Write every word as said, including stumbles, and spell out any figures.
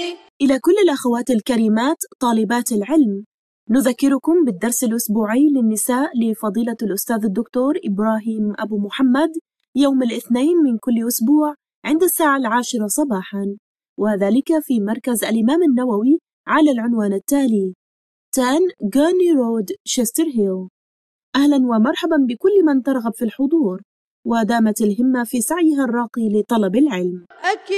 إلى كل الأخوات الكريمات طالبات العلم، نذكركم بالدرس الأسبوعي للنساء لفضيلة الأستاذ الدكتور إبراهيم أبو محمد يوم الاثنين من كل أسبوع عند الساعة العاشرة صباحاً، وذلك في مركز الإمام النووي على العنوان التالي: عشرة غورني رود، شستر هيل. أهلاً ومرحباً بكل من ترغب في الحضور ودامت الهمة في سعيها الراقي لطلب العلم.